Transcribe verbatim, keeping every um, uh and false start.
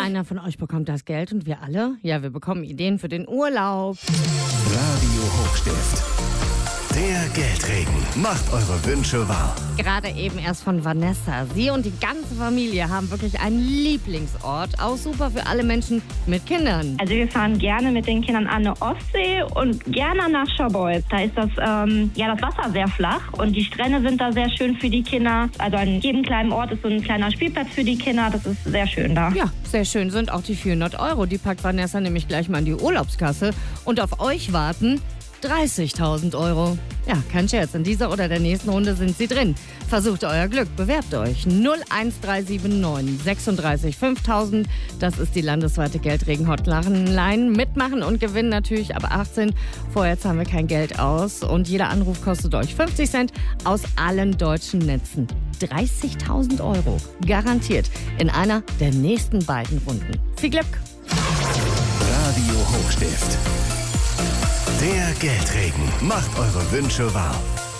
Einer von euch bekommt das Geld und wir alle, ja, wir bekommen Ideen für den Urlaub. Radio Hochstift. Der Geldregen macht eure Wünsche wahr. Gerade eben erst von Vanessa. Sie und die ganze Familie haben wirklich einen Lieblingsort. Auch super für alle Menschen mit Kindern. Also wir fahren gerne mit den Kindern an eine Ostsee und gerne nach Scharbeutz. Da ist das, ähm, ja, das Wasser sehr flach und die Strände sind da sehr schön für die Kinder. Also an jedem kleinen Ort ist so ein kleiner Spielplatz für die Kinder. Das ist sehr schön da. Ja, sehr schön sind auch die vierhundert Euro. Die packt Vanessa nämlich gleich mal in die Urlaubskasse. Und auf euch warten dreißigtausend Euro. Ja, kein Scherz. In dieser oder der nächsten Runde sind sie drin. Versucht euer Glück. Bewerbt euch. null eins drei sieben neun sechsunddreißig fünftausend. Das ist die landesweite Geldregen-Hotline. Mitmachen und gewinnen natürlich ab achtzehn. Vorher zahlen wir kein Geld aus. Und jeder Anruf kostet euch fünfzig Cent aus allen deutschen Netzen. dreißigtausend Euro. Garantiert in einer der nächsten beiden Runden. Viel Glück. Radio Hochstift. Der Geldregen macht eure Wünsche wahr.